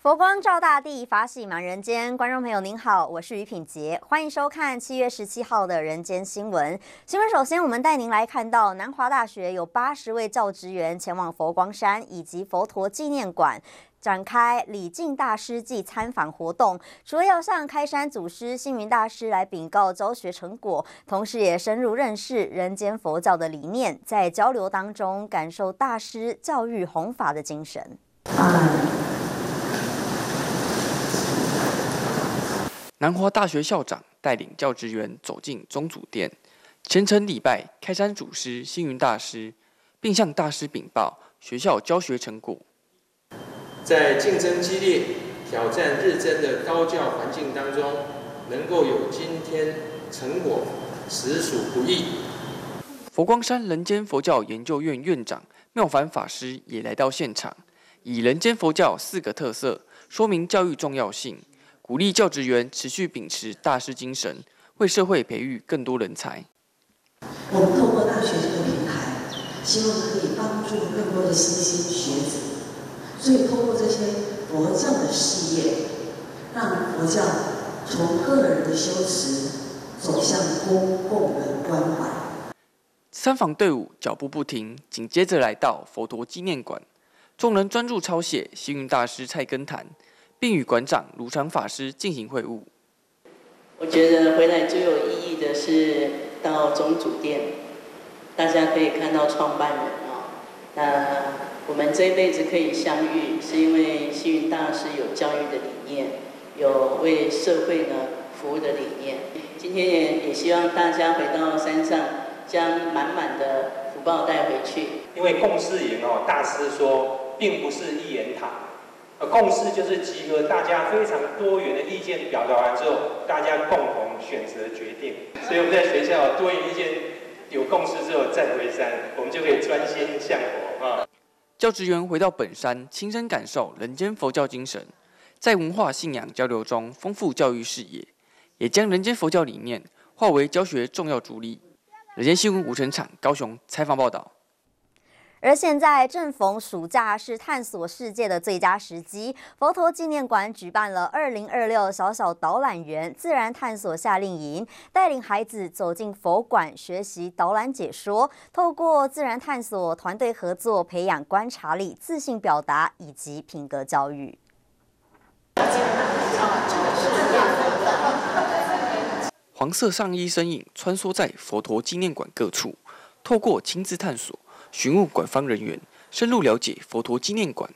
佛光照大地，法喜满人间。观众朋友您好，我是于品杰，欢迎收看7月17号的人间新闻。新闻首先，我们带您来看到南华大学有80位教职员前往佛光山以及佛陀纪念馆，展开礼敬大师祭参访活动，除了要向开山祖师星云大师来禀告教学成果，同时也深入认识人间佛教的理念，在交流当中感受大师教育弘法的精神。 南华大学校长带领教职员走进宗祖殿，虔诚礼拜开山祖师星云大师，并向大师禀报学校教学成果。 在竞争激烈、挑战日增的高教环境当中，能够有今天成果，实属不易。 佛光山人间佛教研究院院长妙凡法师也来到现场，以人间佛教4个特色说明教育重要性。鼓励教职员持续秉持大师精神，为社会培育更多人才。 我们透过大学这个平台，希望可以帮助更多的新兴学子。所以，透过这些佛教的事业，让佛教从个人的修持走向公共的关怀。 参访队伍脚步不停，紧接着来到佛陀纪念馆，众人专注抄写星云大师菜根谭，并与馆长卢常法师进行会晤。 我觉得回来最有意义的是到宗祖殿，大家可以看到创办人那我们这一辈子可以相遇，是因为星云大师有教育的理念，有为社会呢服务的理念。今天也希望大家回到山上，将满满的福报带回去。 因为共识营大师说，并不是一言堂。共识就是集合大家非常多元的意见表达完之后，大家共同选择决定。所以我们在学校多元意见有共识之后再回山，我们就可以专心向佛教职员回到本山，亲身感受人间佛教精神，在文化信仰交流中丰富教育视野，也将人间佛教理念化为教学重要助力。人间新闻吴成场高雄采访报道。 而现在正逢暑假，是探索世界的最佳时机。佛陀纪念馆举办了2026小小导览员自然探索夏令营，带领孩子走进佛馆学习导览解说，透过自然探索、团队合作，培养观察力、自信表达以及品格教育。 黄色上衣身影穿梭在佛陀纪念馆各处，透过亲自探索、询问馆方人员，深入了解佛陀纪念馆。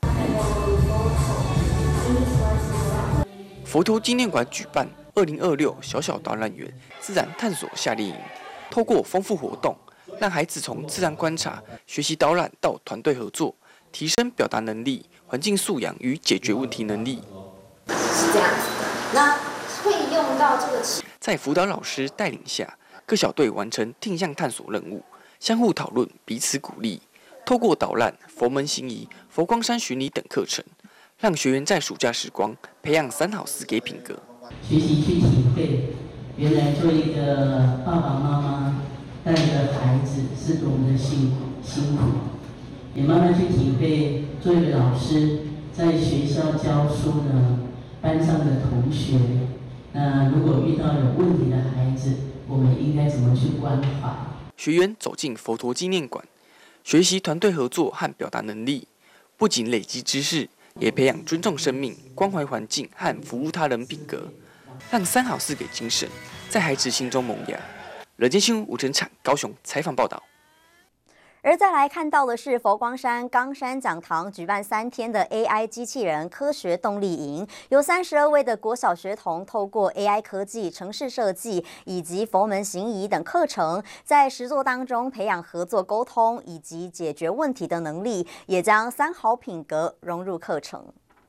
佛陀纪念馆举办2026小小导览员自然探索夏令营，透过丰富活动，让孩子从自然观察、学习导览到团队合作，提升表达能力、环境素养与解决问题能力。 是这样子的，那会用到这个。 在辅导老师带领下，各小队完成定向探索任务。相互讨论，彼此鼓励，透过导览、佛门行仪、佛光山巡礼等课程，让学员在暑假时光培养3好4给品格。 学习去体会，原来做一个爸爸妈妈带着孩子是多么的辛苦，也慢慢去体会做一个老师在学校教书呢，班上的同学，如果遇到有问题的孩子，我们应该怎么去关怀？ 学员走进佛陀纪念馆，学习团队合作和表达能力，不仅累积知识，也培养尊重生命、关怀环境和服务他人品格，让3好4给精神在孩子心中萌芽。人间新闻吴成场高雄采访报道。 而再来看到的是佛光山冈山讲堂举办3天的 AI 机器人科学动力营，有32位的国小学童透过 AI 科技、程式设计以及佛门行仪等课程，在实作当中培养合作沟通以及解决问题的能力，也将3好品格融入课程。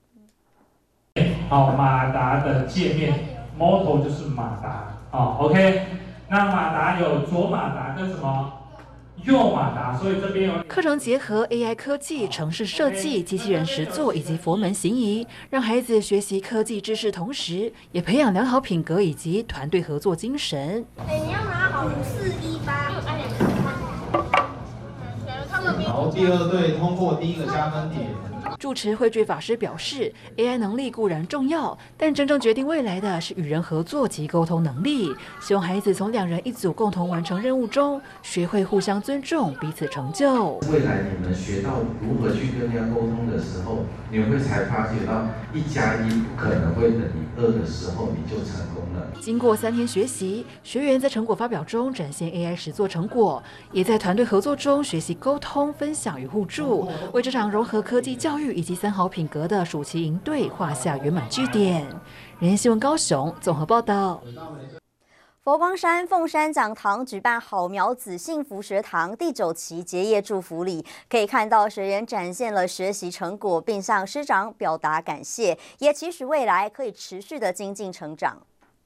马达的界面 ，Moto 就是马达，OK， 那马达有左马达跟什么？右马达，所以这边有课程结合 AI 科技、程式设计、机器人实作以及佛门行仪，让孩子学习科技知识，同时也培养良好品格以及团队合作精神。 你要拿好5418， 然后第2队通过第1个加分点。 主持汇聚法师表示 ，AI 能力固然重要，但真正决定未来的是与人合作及沟通能力。希望孩子从2人一组共同完成任务中，学会互相尊重，彼此成就。 未来你们学到如何去跟人家沟通的时候，你会才发觉到1+1不可能会等于2的时候，你就成功了。 经过3天学习，学员在成果发表中展现 AI 实作成果，也在团队合作中学习沟通、分享与互助，为这场融合科技教育以及3好品格的暑期营队画下圆满句点。人间新闻高雄综合报道。 佛光山凤山讲堂举办好苗子幸福学堂第9期结业祝福礼，可以看到学员展现了学习成果，并向师长表达感谢，也期许未来可以持续的精进成长。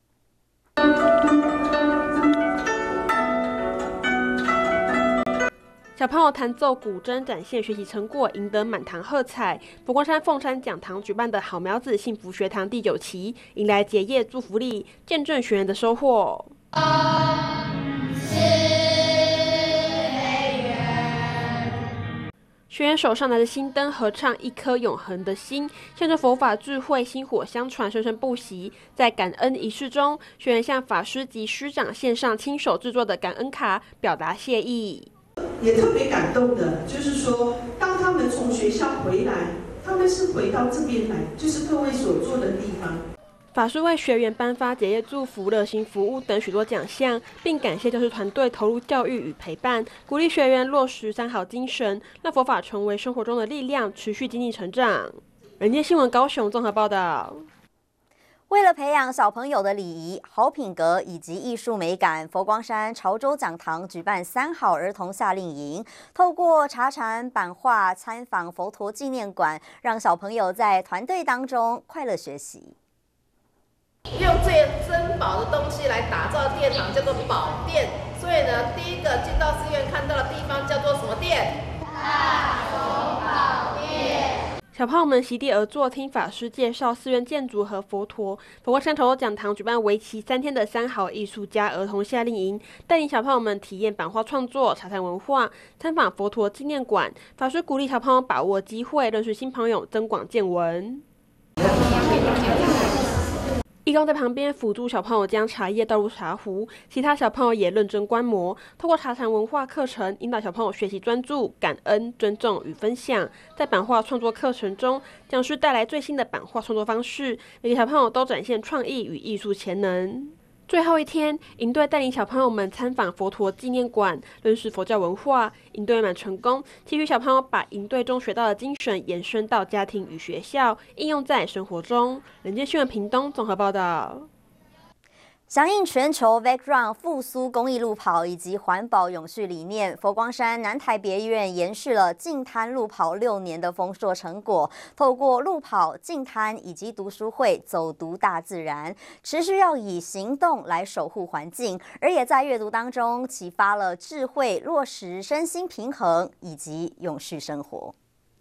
小朋友弹奏古筝，展现学习成果，赢得满堂喝彩。佛光山凤山讲堂举办的好苗子幸福学堂第9期，迎来结业祝福礼，见证学员的收获。学员手上拿着心灯，合唱一颗永恒的心，象征佛法智慧薪火相传，生生不息。在感恩仪式中，学员向法师及师长献上亲手制作的感恩卡，表达谢意。 也特别感动的，就是说，当他们从学校回来，他们是回到这边来，就是各位所住的地方。 法师为学员颁发结业祝福、热心服务等许多奖项，并感谢教师团队投入教育与陪伴，鼓励学员落实3好精神，让佛法成为生活中的力量，持续精进成长。人间新闻高雄综合报道。 为了培养小朋友的礼仪、好品格以及艺术美感，佛光山潮州讲堂举办3好儿童夏令营，透过茶禅、版画、参访佛陀纪念馆，让小朋友在团队当中快乐学习。 用最珍宝的东西来打造殿堂，叫做宝殿。所以呢，第一个进到寺院看到的地方叫做什么殿？大雄宝殿。 小朋友们席地而坐，听法师介绍寺院建筑和佛陀。佛光山潮州讲堂举办为期3天的3好艺术家儿童夏令营，带领小朋友们体验版画创作、茶禅文化，参访佛陀纪念馆。法师鼓励小朋友把握机会，认识新朋友，增广见闻。义工在旁边辅助小朋友将茶叶倒入茶壶，其他小朋友也认真观摩，透过茶禅文化课程，引导小朋友学习专注、感恩、尊重与分享。在版画创作课程中，讲师带来最新的版画创作方式，每个小朋友都展现创意与艺术潜能。最后一天，营队带领小朋友们参访佛陀纪念馆，认识佛教文化。营队满成功，期许小朋友把营队中学到的精神延伸到家庭与学校，应用在生活中。人间新闻屏东综合报道。 响应全球 VEGRUN 复苏公益路跑以及环保永续理念，佛光山南台别院延续了净滩路跑6年的丰硕成果，透过路跑、净滩以及读书会走读大自然，持续要以行动来守护环境，而也在阅读当中启发了智慧，落实身心平衡以及永续生活。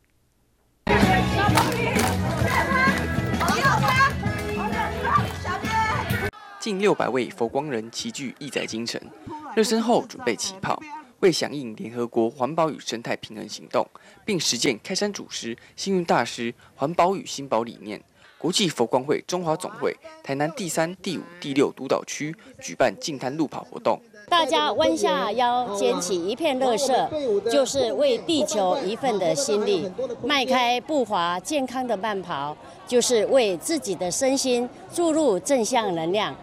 近600位佛光人齐聚义载京城，热身后准备起跑，为响应联合国环保与生态平衡行动，并实践开山祖师、星云大师环保与新保理念，国际佛光会中华总会台南第3、第5、第6督导区举办净滩路跑活动。 大家弯下腰，捡起一片垃圾，就是为地球一份的心力；迈开步伐，健康的慢跑，就是为自己的身心注入正向能量。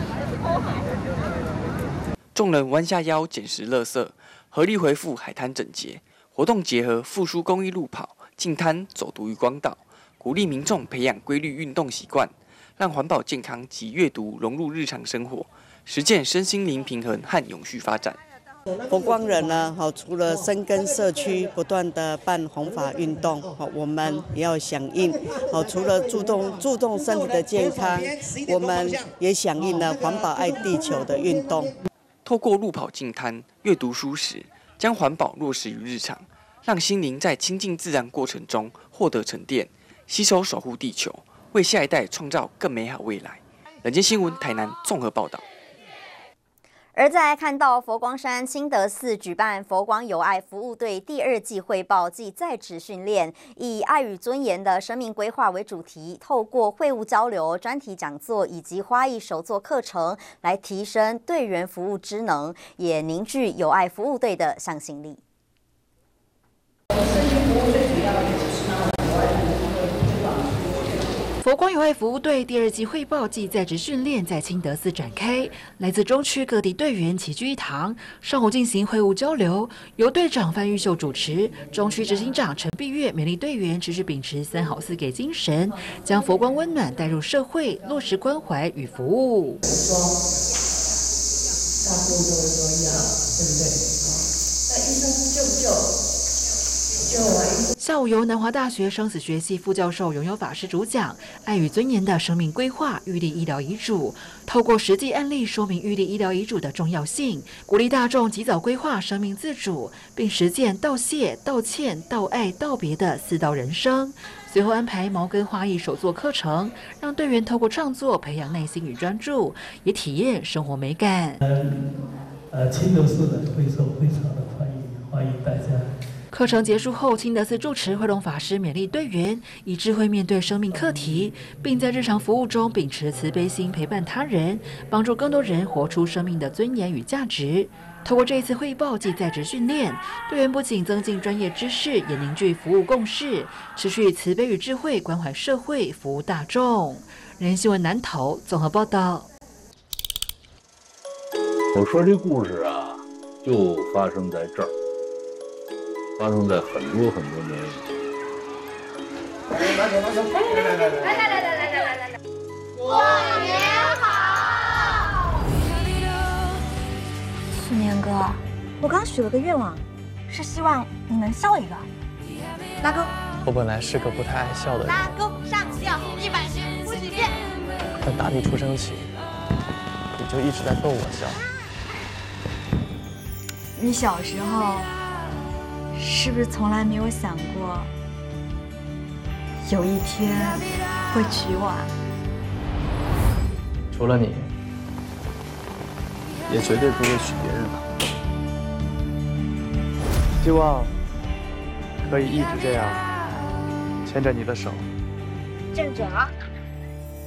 众人弯下腰捡拾垃圾，合力恢复海滩整洁。活动结合复苏公益路跑、净滩走读于光岛，鼓励民众培养规律运动习惯，让环保健康及阅读融入日常生活。实践身心灵平衡和永续发展。 佛光人呢，除了深耕社区，不断的办弘法运动，我们也要响应。除了注重身体的健康，我们也响应了环保爱地球的运动。 透过路跑净滩、阅读书时，将环保落实于日常，让心灵在亲近自然过程中获得沉淀，携手守护地球，为下一代创造更美好未来。人间新闻台南综合报道。 而再来看到佛光山清德寺举办佛光友爱服务队第2季汇报暨在职训练，以爱与尊严的生命规划为主题，透过会务交流、专题讲座以及花艺手作课程，来提升队员服务知能，也凝聚友爱服务队的向心力。 佛光友爱服务队第2季汇报暨在职训练在清德寺展开，来自中区各地队员齐聚一堂，上午进行会务交流，由队长范玉秀主持，中区执行长陈碧月勉励队员持续秉持3好4给精神，将佛光温暖带入社会，落实关怀与服务。 大部分都会说要，对不对？那医生救完。 下午由南华大学生死学系副教授永友法师主讲，爱与尊严的生命规划预立医疗遗嘱，透过实际案例说明预立医疗遗嘱的重要性，鼓励大众及早规划生命自主，并实践道谢、道歉、道爱、道别的4道人生。随后安排毛根花艺手作课程，让队员透过创作培养耐心与专注，也体验生活美感。 清德寺的会受非常的欢迎大家。 课程结束后，清德寺住持慧龙法师勉励队员以智慧面对生命课题，并在日常服务中秉持慈悲心，陪伴他人，帮助更多人活出生命的尊严与价值。透过这一次汇报暨在职训练，队员不仅增进专业知识，也凝聚服务共识，持续慈悲与智慧关怀社会，服务大众。人民新闻南投综合报道。 我说这故事啊，就发生在这儿。发生在很多年以前。 来，过年好！ 去年哥，我刚许了个愿望，是希望你能笑一个。拉钩。 我本来是个不太爱笑的人。 拉钩上吊100遍，不许变。 但打你出生起，你就一直在逗我笑。 你小时候。是不是从来没有想过，有一天会娶我啊？ 除了你，也绝对不会娶别人吧。希望可以一直这样牵着你的手。 正准啊！